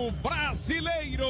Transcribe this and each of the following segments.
Campeonato Brasileiro.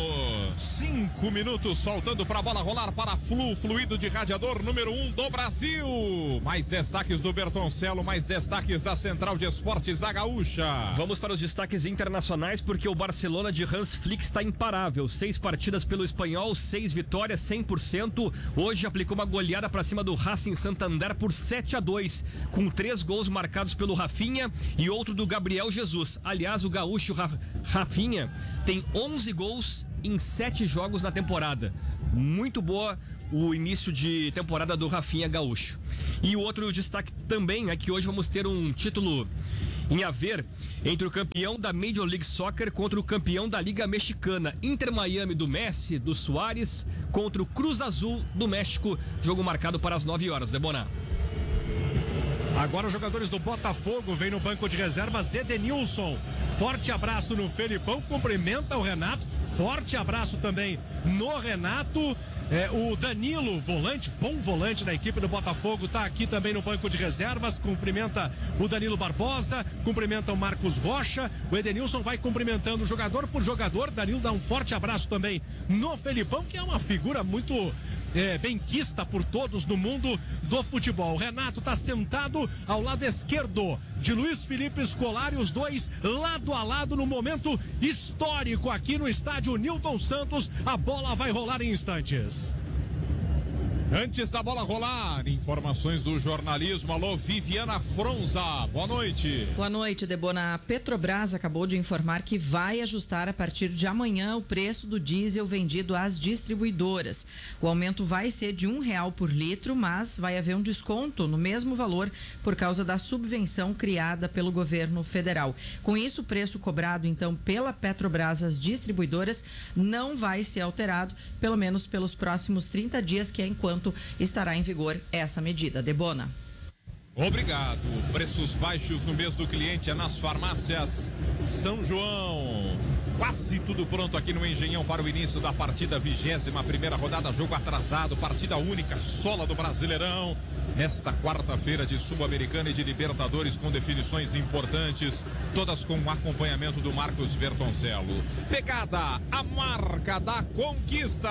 5 minutos soltando para a bola rolar para fluido de radiador número 1 do Brasil. Mais destaques do Bertoncello, mais destaques da Central de Esportes da Gaúcha. Vamos para os destaques internacionais, porque o Barcelona de Hans Flick está imparável. 6 partidas pelo espanhol, 6 vitórias, 100%. Hoje aplicou uma goleada para cima do Racing Santander por 7-2, com 3 gols marcados pelo Rafinha e outro do Gabriel Jesus. Aliás, o gaúcho Rafinha tem 11 gols em 7 jogos na temporada. Muito boa o início de temporada do Rafinha gaúcho. E o outro destaque também é que hoje vamos ter um título em haver entre o campeão da Major League Soccer contra o campeão da Liga Mexicana. Inter Miami do Messi, do Suárez, contra o Cruz Azul do México. Jogo marcado para as 9 horas, Debona. Agora os jogadores do Botafogo vêm no banco de reservas. Edenilson, forte abraço no Felipão, cumprimenta o Renato, forte abraço também no Renato. O Danilo, volante, bom volante da equipe do Botafogo, está aqui também no banco de reservas, cumprimenta o Danilo Barbosa, cumprimenta o Marcos Rocha. O Edenilson vai cumprimentando jogador por jogador. Danilo dá um forte abraço também no Felipão, que é uma figura muito benquista por todos no mundo do futebol. O Renato está sentado ao lado esquerdo de Luiz Felipe Scolari, os dois lado a lado no momento histórico aqui no estádio Newton Santos. A bola vai rolar em instantes. Antes da bola rolar, informações do jornalismo. Alô, Viviana Fronza, boa noite. Boa noite, Debona. A Petrobras acabou de informar que vai ajustar a partir de amanhã o preço do diesel vendido às distribuidoras. O aumento vai ser de R$1 por litro, mas vai haver um desconto no mesmo valor por causa da subvenção criada pelo governo federal. Com isso, o preço cobrado então pela Petrobras às distribuidoras não vai ser alterado, pelo menos pelos próximos 30 dias, que é enquanto estará em vigor essa medida. Debona. Obrigado. Preços baixos no mês do cliente é nas farmácias São João. Quase tudo pronto aqui no Engenhão para o início da partida, 21ª rodada, jogo atrasado, partida única, sola do Brasileirão. Nesta quarta-feira de Sul-Americana e de Libertadores, com definições importantes, todas com o acompanhamento do Marcos Bertoncello. Pegada, a marca da conquista.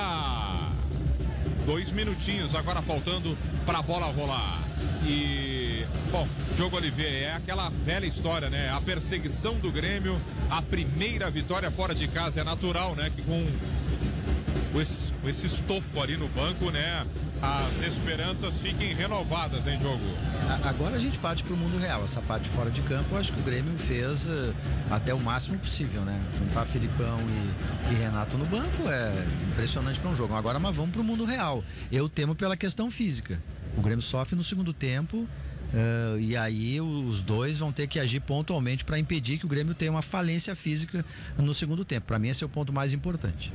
2 minutinhos agora faltando para a bola rolar. E, bom, Diogo Oliveira, é aquela velha história, né? A perseguição do Grêmio, a primeira vitória fora de casa. É natural, né? Que com esse estofo ali no banco, né? As esperanças fiquem renovadas, hein, Diogo? Agora a gente parte pro mundo real. Essa parte fora de campo, eu acho que o Grêmio fez até o máximo possível, né? Juntar Felipão e Renato no banco é impressionante para um jogo. Agora, mas vamos pro mundo real. Eu temo pela questão física. O Grêmio sofre no segundo tempo. E aí os dois vão ter que agir pontualmente para impedir que o Grêmio tenha uma falência física no segundo tempo. Para mim, esse é o ponto mais importante.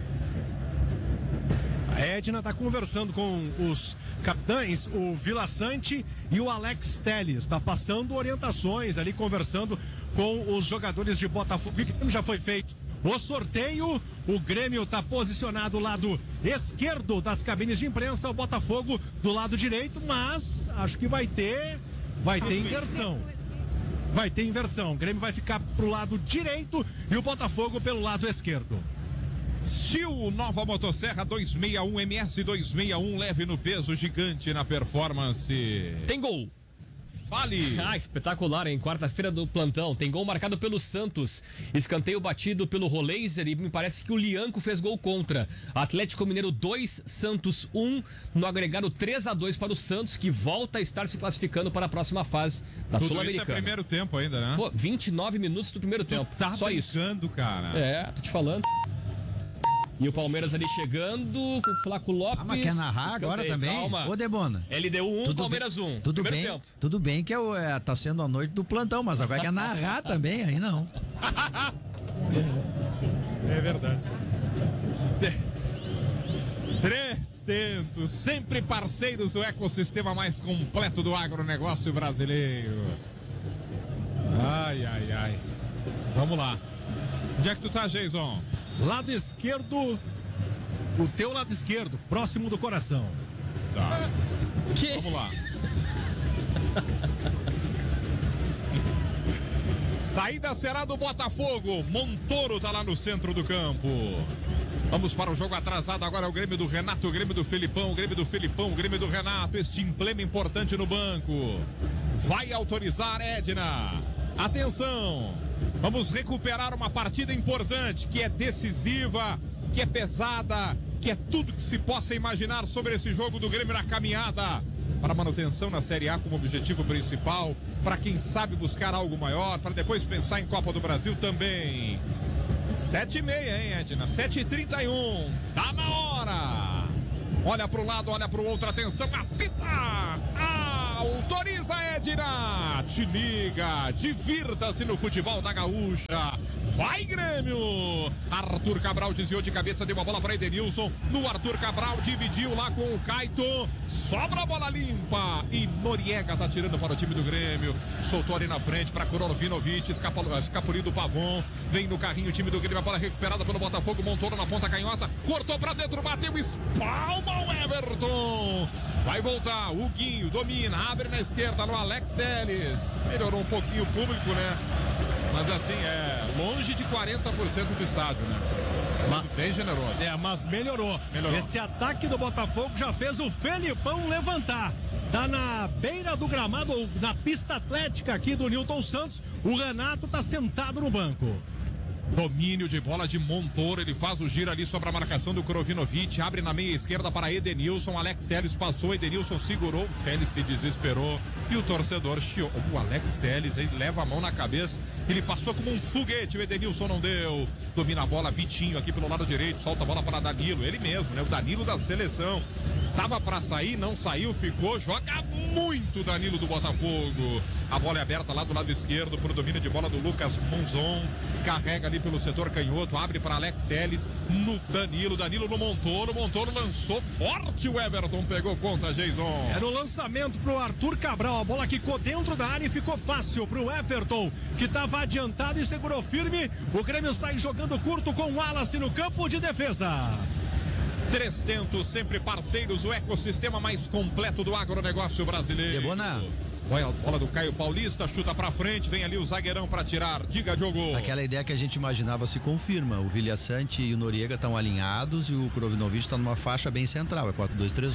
A Edna está conversando com os capitães, o Vila Sante e o Alex Telles. Está passando orientações ali, conversando com os jogadores de Botafogo. Já foi feito o sorteio. O Grêmio está posicionado do lado esquerdo das cabines de imprensa, o Botafogo do lado direito, mas acho que vai ter inversão. Vai ter inversão. O Grêmio vai ficar pro lado direito e o Botafogo pelo lado esquerdo. Sil Nova Motosserra 261 MS 261, leve no peso, gigante na performance. Tem gol. Fale. Espetacular, hein? Quarta-feira do plantão. Tem gol marcado pelo Santos. Escanteio batido pelo Roleiser e me parece que o Lianco fez gol contra. Atlético Mineiro 2, Santos 1. No agregado 3-2 para o Santos, que volta a estar se classificando para a próxima fase da Sul-Americana. Isso é primeiro tempo ainda, né? Pô, 29 minutos do primeiro tempo. Tá só isso. Cara. Tô te falando. E o Palmeiras ali chegando com o Flaco Lopes. Mas quer narrar agora também? Calma. Ô, Debona. LDU 1, Palmeiras 1. Tudo bem que tá sendo a noite do plantão, mas agora quer narrar também, aí não. É verdade. 3 tentos, sempre parceiros do ecossistema mais completo do agronegócio brasileiro. Ai. Vamos lá. Onde é que tu tá, Jason? Lado esquerdo, o teu lado esquerdo, próximo do coração. Tá. Vamos lá. Saída será do Botafogo. Montoro tá lá no centro do campo. Vamos para o jogo atrasado agora, o Grêmio do Renato, o Grêmio do Felipão, o Grêmio do Felipão, o Grêmio do Renato, este emblema importante no banco. Vai autorizar Edna. Atenção, vamos recuperar uma partida importante, que é decisiva, que é pesada, que é tudo que se possa imaginar sobre esse jogo do Grêmio na caminhada para manutenção na Série A como objetivo principal, para quem sabe buscar algo maior, para depois pensar em Copa do Brasil também. 7h30, hein, Edna? 7h31. Tá na hora. Olha pro lado, olha pro outro. Atenção, apita! Autoriza, Edna! Te liga, divirta-se no futebol da Gaúcha. Vai, Grêmio! Arthur Cabral desviou de cabeça, deu uma bola para Edenilson. No Arthur Cabral, dividiu lá com o Caito. Sobra a bola limpa. E Noriega tá tirando para o time do Grêmio. Soltou ali na frente para Kurovinovic. Escapuliu do Pavon. Vem no carrinho o time do Grêmio. A bola recuperada pelo Botafogo. Montoro na ponta canhota. Cortou para dentro, bateu, espalma o Everton. Vai voltar. O Guinho domina. Abre na esquerda no Alex Telles. Melhorou um pouquinho o público, né? Mas assim, longe de 40% do estádio, né? Bem generoso. Mas melhorou. Esse ataque do Botafogo já fez o Felipão levantar. Tá na beira do gramado, na pista atlética aqui do Newton Santos. O Renato tá sentado no banco. Domínio de bola de Montoro, ele faz o giro ali sobre a marcação do Kurovinovic, abre na meia esquerda para Edenilson, Alex Telles passou, Edenilson segurou, Telles se desesperou e o torcedor chiou. O Alex Telles, ele leva a mão na cabeça, ele passou como um foguete, o Edenilson não deu, domina a bola, Vitinho aqui pelo lado direito, solta a bola para Danilo, ele mesmo, né, o Danilo da seleção. Tava para sair, não saiu, ficou, joga muito Danilo do Botafogo. A bola é aberta lá do lado esquerdo pro domínio de bola do Lucas Monzon. Carrega ali pelo setor canhoto, abre para Alex Telles no Danilo no Montoro. Montoro lançou forte, o Everton pegou contra Jason. Era o lançamento pro Arthur Cabral, a bola quicou dentro da área e ficou fácil pro Everton, que tava adiantado e segurou firme. O Grêmio sai jogando curto com o Wallace no campo de defesa. Três Tentos, sempre parceiros, o ecossistema mais completo do agronegócio brasileiro. Debona. Olha a bola do Caio Paulista, chuta pra frente, vem ali o zagueirão pra tirar. Diga, Diogo. Aquela ideia que a gente imaginava se confirma. O Vilhaçante e o Noriega estão alinhados e o Kurovinovic está numa faixa bem central, é 4-2-3-1.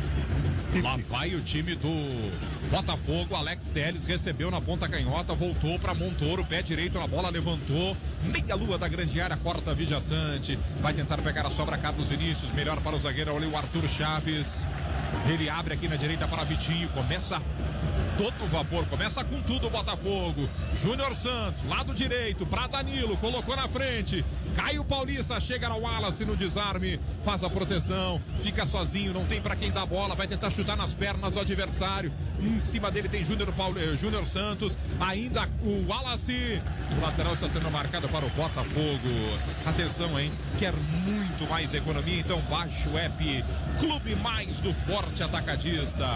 Lá vai o time do Botafogo, Alex Telles recebeu na ponta canhota, voltou para Montoro, pé direito na bola, levantou, meia lua da grande área, corta Vilhaçante, vai tentar pegar a sobra Carlos Vinícius, melhor para o zagueiro, olha o Arthur Chaves, ele abre aqui na direita para Vitinho, começa todo vapor, começa com tudo o Botafogo. Júnior Santos, lado direito, para Danilo, colocou na frente. Caio Paulista chega ao Wallace no desarme, faz a proteção, fica sozinho, não tem para quem dar bola, vai tentar chutar nas pernas do adversário. Em cima dele tem Júnior Santos, ainda o Wallace. O lateral está sendo marcado para o Botafogo. Atenção, hein? Quer muito mais economia, então baixa o app Clube Mais do Forte Atacadista.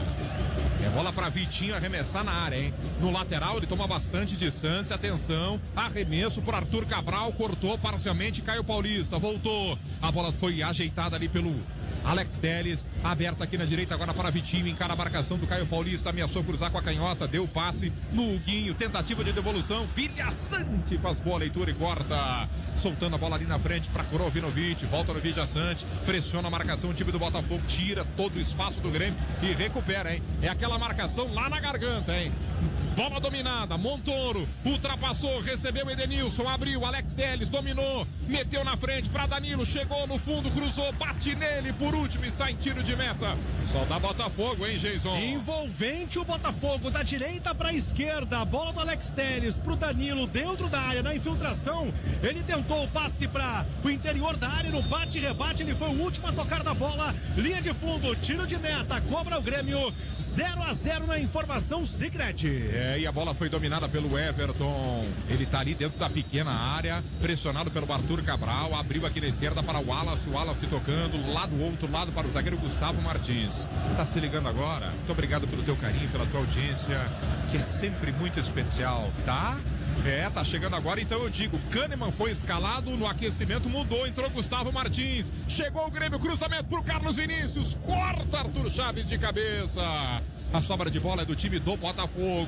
É bola para Vitinho arremessar na área, hein? No lateral ele toma bastante distância, atenção, arremesso por Arthur Cabral, cortou parcialmente, Caio Paulista, voltou, a bola foi ajeitada ali pelo Alex Telles, aberta aqui na direita agora para Vitinho, encara a marcação do Caio Paulista, ameaçou cruzar com a canhota, deu passe no Huguinho, tentativa de devolução, Vilhaçante faz boa leitura e corta, soltando a bola ali na frente para Kurovinovic, volta no Vilhaçante, pressiona a marcação, o time do Botafogo tira todo o espaço do Grêmio e recupera, hein? É aquela marcação lá na garganta, hein? Bola dominada, Montoro, ultrapassou, recebeu Edenilson, abriu, Alex Telles, dominou, meteu na frente para Danilo, chegou no fundo, cruzou, bate nele, por último e sai em tiro de meta. Só dá Botafogo, hein, Jason? Envolvente o Botafogo, da direita para a esquerda, a bola do Alex Telles pro Danilo dentro da área, na infiltração, ele tentou o passe para o interior da área, no bate-rebate, ele foi o último a tocar da bola, linha de fundo, tiro de meta, cobra o Grêmio, 0-0 na informação Sicredi. E a bola foi dominada pelo Everton, ele tá ali dentro da pequena área, pressionado pelo Arthur Cabral, abriu aqui na esquerda para o Wallace tocando, lá do outro lado para o zagueiro Gustavo Martins. Tá se ligando agora? Muito obrigado pelo teu carinho, pela tua audiência, que é sempre muito especial, tá? Tá chegando agora, então eu digo, Kahneman foi escalado, no aquecimento mudou, entrou Gustavo Martins, chegou o Grêmio, cruzamento pro Carlos Vinícius, corta Arthur Chaves de cabeça. A sobra de bola é do time do Botafogo.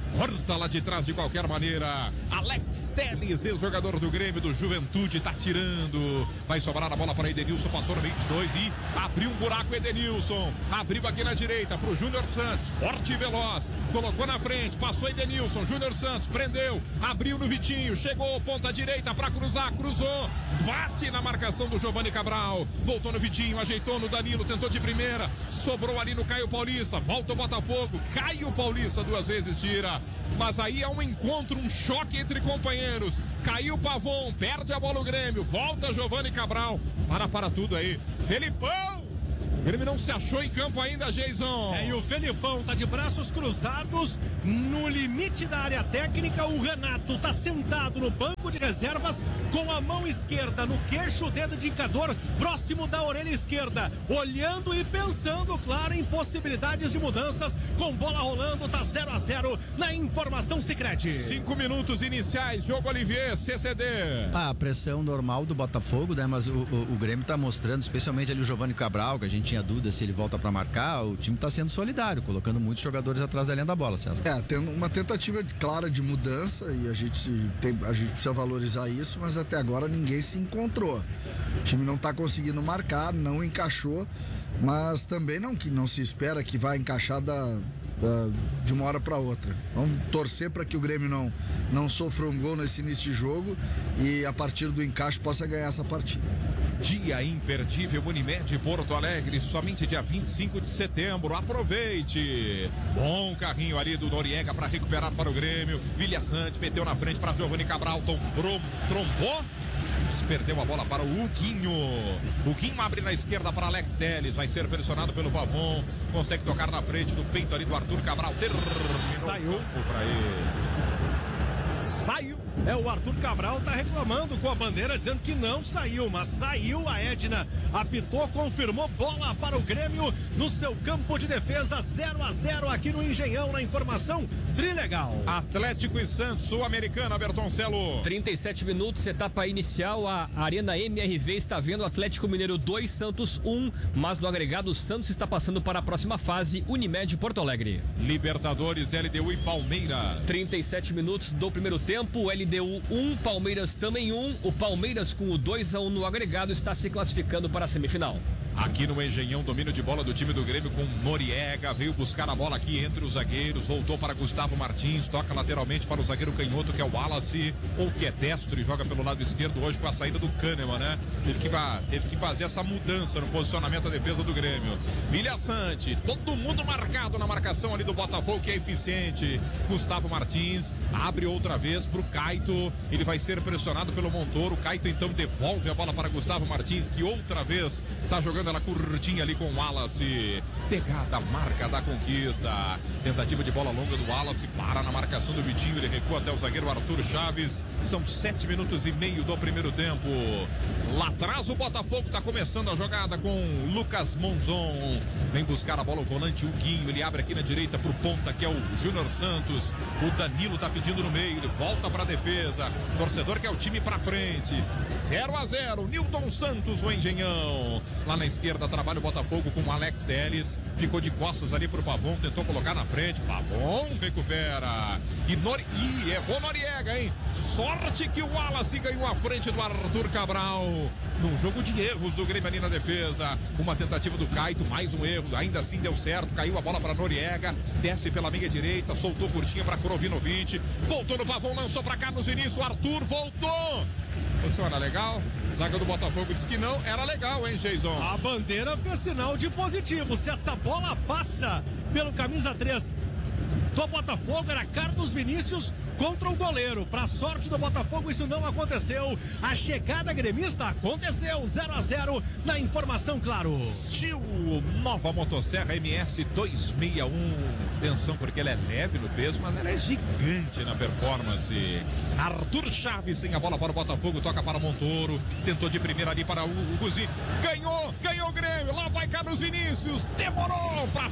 corta lá de trás de qualquer maneira. Alex Telles, ex-jogador do Grêmio, do Juventude, tá tirando. Vai sobrar a bola para Edenilson, passou no 22 e abriu um buraco. Edenilson abriu aqui na direita pro Júnior Santos, forte e veloz, colocou na frente, passou Edenilson, Júnior Santos prendeu, abriu no Vitinho, chegou ponta direita para cruzar, cruzou, bate na marcação do Giovani Cabral, voltou no Vitinho, ajeitou no Danilo, tentou de primeira, sobrou ali no Caio Paulista, volta o Botafogo, Caio Paulista 2 vezes tira, mas aí é um encontro, um choque entre companheiros, caiu o Pavon, perde a bola o Grêmio, volta Giovani Cabral, para tudo aí, Felipão! O Grêmio não se achou em campo ainda, Jason. E o Felipão tá de braços cruzados no limite da área técnica. O Renato tá sentado no banco de reservas com a mão esquerda no queixo, dedo indicador próximo da orelha esquerda, olhando e pensando, claro, em possibilidades de mudanças. Com bola rolando, tá 0-0 na informação Sicredi. 5 minutos iniciais, jogo Olivier, CCD. A pressão normal do Botafogo, né? Mas o Grêmio tá mostrando, especialmente ali o Giovani Cabral, que a gente tinha dúvida se ele volta para marcar. O time tá sendo solidário, colocando muitos jogadores atrás da linha da bola, César. Tem uma tentativa clara de mudança e a gente precisa valorizar isso, mas até agora ninguém se encontrou. O time não tá conseguindo marcar, não encaixou, mas também não se espera que vai encaixar de uma hora para outra. Vamos torcer para que o Grêmio não sofra um gol nesse início de jogo e a partir do encaixe possa ganhar essa partida. Dia imperdível Unimed Porto Alegre, somente dia 25 de setembro. Aproveite. Bom carrinho ali do Noriega para recuperar para o Grêmio. Vilha Sante meteu na frente para Giovani Cabral, trombou. Perdeu a bola para o Huguinho. Huguinho abre na esquerda para Alex Telles. Vai ser pressionado pelo Pavon. Consegue tocar na frente do peito ali do Arthur Cabral. Saiu para ele. Saiu. O Arthur Cabral tá reclamando com a bandeira, dizendo que não saiu, mas saiu. A Edna apitou, confirmou, bola para o Grêmio no seu campo de defesa, 0-0 aqui no Engenhão, na informação Trilegal. Atlético e Santos, Sul-Americana, Bertoncelo. 37 minutos, etapa inicial, a Arena MRV está vendo Atlético Mineiro 2, Santos 1, mas no agregado o Santos está passando para a próxima fase, Unimed Porto Alegre. Libertadores, LDU e Palmeiras. 37 minutos do primeiro tempo, LDU 1, Palmeiras também 1. O Palmeiras com o 2-1 no agregado está se classificando para a semifinal. Aqui no Engenhão, domínio de bola do time do Grêmio com Noriega, veio buscar a bola aqui entre os zagueiros, voltou para Gustavo Martins, toca lateralmente para o zagueiro canhoto, que é o Wallace, ou que é destro e joga pelo lado esquerdo hoje com a saída do Kahneman, né? Teve que fazer essa mudança no posicionamento da defesa do Grêmio. Vilha Sante, todo mundo marcado na marcação ali do Botafogo, que é eficiente. Gustavo Martins abre outra vez para o Caito, ele vai ser pressionado pelo Montoro. O Caito então devolve a bola para Gustavo Martins, que outra vez está jogando ela curtinha ali com o Wallace. Pegada, marca da conquista. Tentativa de bola longa do Wallace, para na marcação do Vitinho, ele recua até o zagueiro Arthur Chaves. São 7 minutos e meio do primeiro tempo. Lá atrás o Botafogo está começando a jogada com Lucas Monzon. Vem buscar a bola o volante Huguinho, ele abre aqui na direita pro ponta, que é o Júnior Santos. O Danilo tá pedindo no meio, ele volta para a defesa. Torcedor quer o time para frente. 0-0, Nilton Santos, o Engenhão. Lá na esquerda trabalha o Botafogo com o Alex Telles, ficou de costas ali pro Pavon, tentou colocar na frente, Pavon recupera e errou Noriega, hein? Sorte que o Wallace ganhou a frente do Arthur Cabral num jogo de erros do Grêmio ali na defesa. Uma tentativa do Caito, mais um erro, ainda assim deu certo, caiu a bola para Noriega, desce pela meia direita, soltou curtinha para Krovinovic, voltou no Pavon, lançou para Carlos Vinícius, Arthur voltou. Você era legal? Zaga do Botafogo disse que não, era legal, hein, Jason? A bandeira fez sinal de positivo. Se essa bola passa pelo camisa 3 do Botafogo, era Carlos Vinícius contra o goleiro. Para sorte do Botafogo, isso não aconteceu. A chegada gremista aconteceu. 0-0 na informação, claro. Steel, nova motosserra MS 261. Atenção, porque ela é leve no peso, mas ela é gigante na performance. Arthur Chaves tem a bola para o Botafogo, toca para Montoro, tentou de primeira ali para o Guzi, ganhou o Grêmio, lá vai Carlos Vinícius, demorou para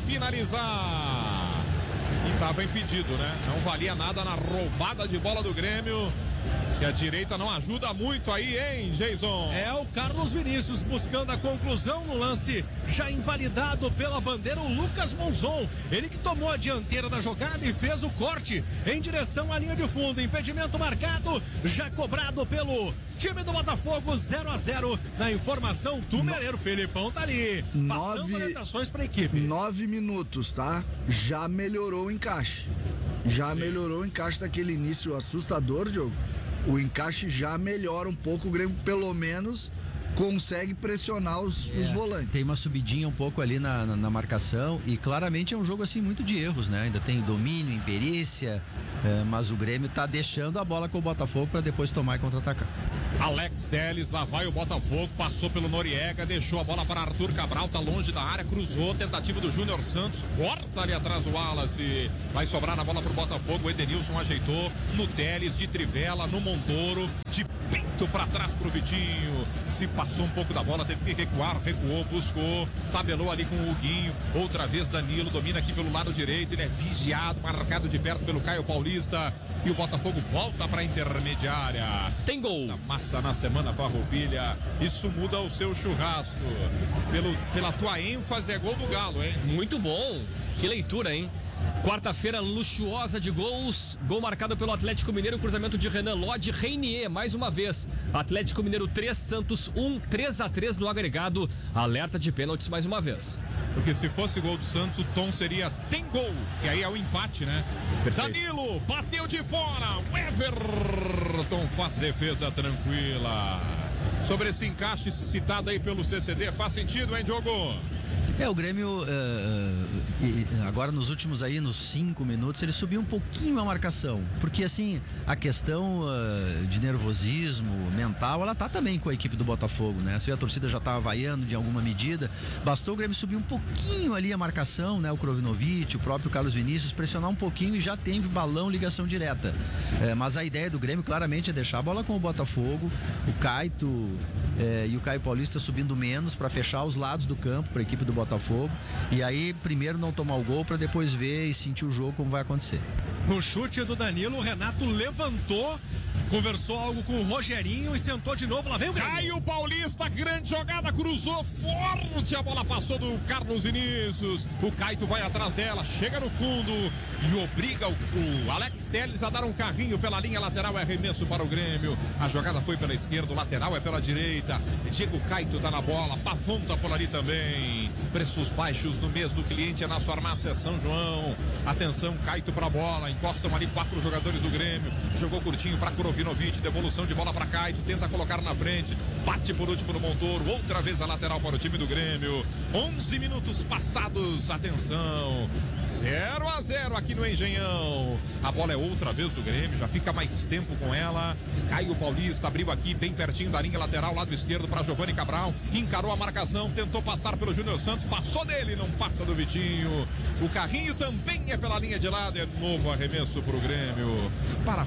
finalizar. E estava impedido, né? Não valia nada na roubada de bola do Grêmio. Que a direita não ajuda muito aí, hein, Jason? É o Carlos Vinícius buscando a conclusão no lance já invalidado pela bandeira, o Lucas Monzon. Ele que tomou a dianteira da jogada e fez o corte em direção à linha de fundo. Impedimento marcado, já cobrado pelo time do Botafogo, 0-0. Na informação do Meleiro, Felipão tá ali. Passando orientações para a equipe. 9 minutos, tá? Já melhorou o encaixe. Melhorou o encaixe daquele início assustador, Diogo. O encaixe já melhora um pouco, o Grêmio pelo menos consegue pressionar os volantes. Tem uma subidinha um pouco ali na marcação e claramente é um jogo assim muito de erros, né? Ainda tem domínio, imperícia, mas o Grêmio tá deixando a bola com o Botafogo para depois tomar e contra-atacar. Alex Telles, lá vai o Botafogo, passou pelo Noriega, deixou a bola para Arthur Cabral, tá longe da área, cruzou, tentativa do Júnior Santos, corta ali atrás o Wallace, vai sobrar a bola pro Botafogo, o Edenilson ajeitou no Telles, de trivela, no Montoro, de pinto para trás pro Vitinho, se passou um pouco da bola, teve que recuar, recuou, buscou, tabelou ali com o Huguinho, outra vez Danilo, domina aqui pelo lado direito, ele é vigiado, marcado de perto pelo Caio Paulista, e o Botafogo volta para a intermediária. Tem gol. Massa na semana Farroupilha, isso muda o seu churrasco. Pela tua ênfase, é gol do Galo, hein? Muito bom. Que leitura, hein? Quarta-feira luxuosa de gols. Gol marcado pelo Atlético Mineiro, cruzamento de Renan Lodge, Reinier, mais uma vez. Atlético Mineiro 3, Santos 1, 3-3 no agregado. Alerta de pênaltis mais uma vez. Porque se fosse gol do Santos, o tom seria tem gol, que aí é o empate, né? Perfeito. Danilo, bateu de fora, o Everton faz defesa tranquila. Sobre esse encaixe citado aí pelo CCD, faz sentido, hein, Diogo? O Grêmio, agora nos últimos aí, nos 5 minutos, ele subiu um pouquinho a marcação. Porque assim, a questão de nervosismo mental, ela tá também com a equipe do Botafogo, né? Se a torcida já tava vaiando de alguma medida, bastou o Grêmio subir um pouquinho ali a marcação, né? O Krovinovic, o próprio Carlos Vinícius, pressionar um pouquinho e já tem balão, ligação direta. Mas a ideia do Grêmio claramente é deixar a bola com o Botafogo, o Caito e o Caio Paulista subindo menos para fechar os lados do campo para a equipe do Botafogo, e aí primeiro não tomar o gol para depois ver e sentir o jogo como vai acontecer. No chute do Danilo, o Renato levantou, conversou algo com o Rogerinho e sentou de novo, lá vem o Grêmio. Caio Paulista, grande jogada, cruzou forte, a bola passou do Carlos Vinícius, o Caito vai atrás dela, chega no fundo e obriga o Alex Telles a dar um carrinho pela linha lateral, é arremesso para o Grêmio, a jogada foi pela esquerda, o lateral é pela direita, Diego Caito tá na bola, Pavão tá por ali também, preços baixos no mês do cliente é na farmácia São João, atenção, Caito pra bola, encostam ali 4 jogadores do Grêmio, jogou curtinho para Krovinovic, devolução de bola para Caito, tenta colocar na frente, bate por último no Montoro, outra vez a lateral para o time do Grêmio, 11 minutos passados, atenção, 0-0 aqui no Engenhão, a bola é outra vez do Grêmio, já fica mais tempo com ela, Caio Paulista abriu aqui bem pertinho da linha lateral, lado esquerdo para Giovani Cabral, encarou a marcação, tentou passar pelo Júnior Santos, passou dele, não passa do Vitinho, o carrinho também é pela linha de lado, é novo arremesso para o Grêmio, para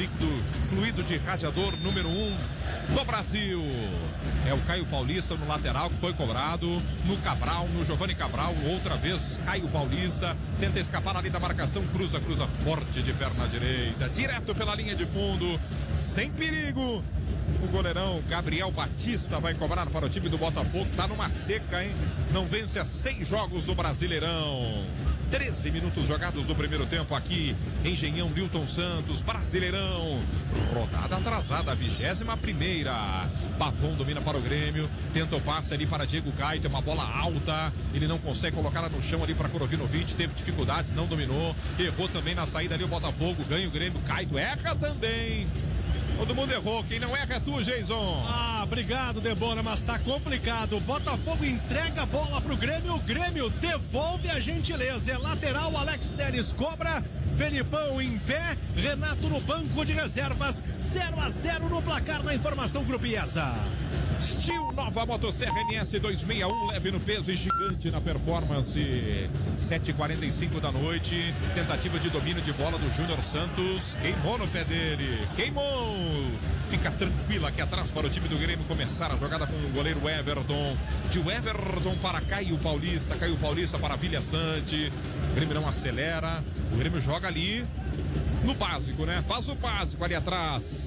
fluido de radiador número 1 do Brasil, é o Caio Paulista no lateral que foi cobrado, no Cabral, no Giovani Cabral, outra vez Caio Paulista, tenta escapar ali da marcação, cruza forte de perna direita, direto pela linha de fundo, sem perigo, o goleirão Gabriel Batista vai cobrar para o time do Botafogo, tá numa seca, hein, não vence há 6 jogos do Brasileirão, 13 minutos jogados no primeiro tempo aqui, Engenhão, Nilton Santos, Brasileirão, rodada atrasada, 21ª, Pavão domina para o Grêmio, tenta o passe ali para Diego Caio, uma bola alta, ele não consegue colocar ela no chão ali para Krovinovic, teve dificuldades, não dominou, errou também na saída ali o Botafogo, ganha o Grêmio, Caio erra também. Todo mundo errou, quem não erra é tu, Jason. Obrigado, Debona, mas tá complicado. O Botafogo entrega a bola pro Grêmio, o Grêmio devolve a gentileza. É lateral, Alex Telles cobra, Felipão em pé, Renato no banco de reservas, 0-0 no placar na informação Grupo IESA. Steel Nova Motosserra MS 261, leve no peso e gigante na performance. 7h45 da noite, tentativa de domínio de bola do Júnior Santos, queimou no pé dele, queimou. Fica tranquila aqui atrás para o time do Grêmio começar a jogada com o goleiro Everton. De Everton para Caio Paulista para Vilha Sante. O Grêmio não acelera, o Grêmio joga ali no básico, né? Faz o básico ali atrás.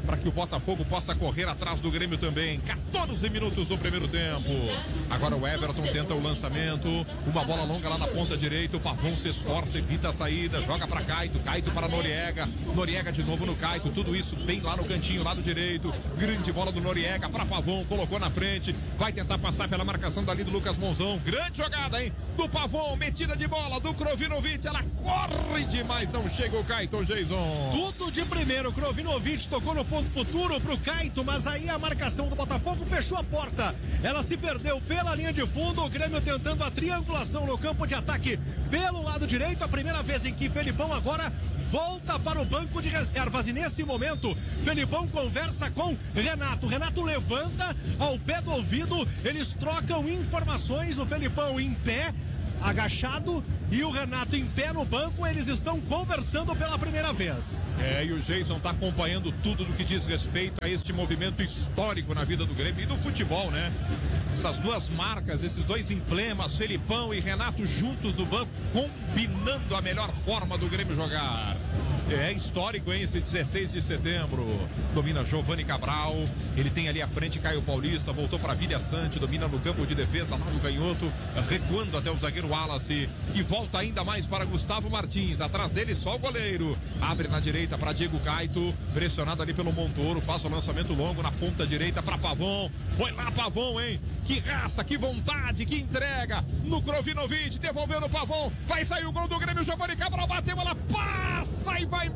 para que o Botafogo possa correr atrás do Grêmio também. 14 minutos do primeiro tempo. Agora o Everton tenta o lançamento, uma bola longa lá na ponta direita, o Pavão se esforça, evita a saída, joga para Caito para Noriega de novo no Caito, tudo isso bem lá no cantinho, lado direito, grande bola do Noriega para Pavão, colocou na frente, vai tentar passar pela marcação dali do Lucas Monzão, grande jogada, hein, do Pavão, metida de bola do Krovinovic, ela corre demais, não chega o Caito, Jason. Tudo de primeiro, o Krovinovic tocou no ponto futuro pro Caito, mas aí a marcação do Botafogo fechou a porta, ela se perdeu pela linha de fundo, o Grêmio tentando a triangulação no campo de ataque pelo lado direito, a primeira vez em que Felipão agora volta para o banco de reservas e nesse momento Felipão conversa com Renato levanta ao pé do ouvido, eles trocam informações, o Felipão em pé, agachado, e o Renato em pé no banco, eles estão conversando pela primeira vez. E o Jason está acompanhando tudo do que diz respeito a este movimento histórico na vida do Grêmio e do futebol, né? Essas duas marcas, esses dois emblemas, Felipão e Renato juntos no banco, combinando a melhor forma do Grêmio jogar. É histórico, hein, esse 16 de setembro. Domina Giovani Cabral, ele tem ali à frente Caio Paulista, voltou para Vilha Sante, domina no campo de defesa lá no canhoto, recuando até o zagueiro Wallace, que volta ainda mais para Gustavo Martins, atrás dele só o goleiro, abre na direita para Diego Caito, pressionado ali pelo Montoro, faz o lançamento longo na ponta direita para Pavão, foi lá Pavão, hein, que raça, que vontade, que entrega, no Krovinovic, devolveu no Pavão, vai sair o gol do Grêmio, Giovani Cabral bateu, ela passa e vai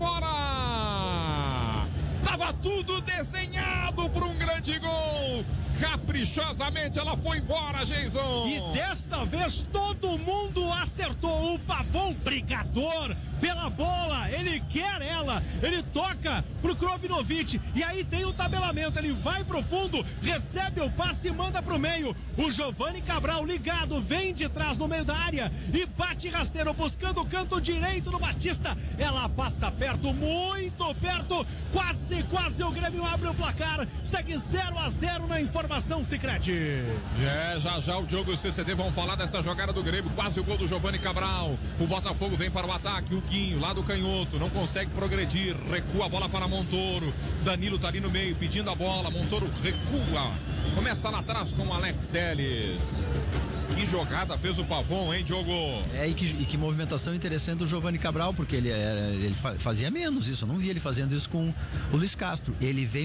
embora. Tava tudo desenhado para um grande gol. Caprichosamente ela foi embora, Jason. E desta vez todo mundo acertou. O Pavão, brigador pela bola, ele quer ela, ele toca pro Krovinovic e aí tem o tabelamento, ele vai pro fundo, recebe o passe e manda pro meio. O Giovani Cabral ligado, vem de trás no meio da área e bate rasteiro buscando o canto direito do Batista. Ela passa perto, muito perto, quase o Grêmio abre o placar, segue 0-0 na informação Sicredi. Já o Diogo e o CCD vão falar dessa jogada do Grêmio, quase o gol do Giovani Cabral. O Botafogo vem para o ataque, o Guinho lá do canhoto, não consegue progredir, recua a bola para Montoro. Danilo tá ali no meio pedindo a bola, Montoro recua, começa lá atrás com o Alex Telles. Que jogada fez o Pavão, hein, Diogo? E que movimentação interessante do Giovani Cabral, porque ele fazia menos isso, eu não vi ele fazendo isso com o Luiz Castro. Ele vem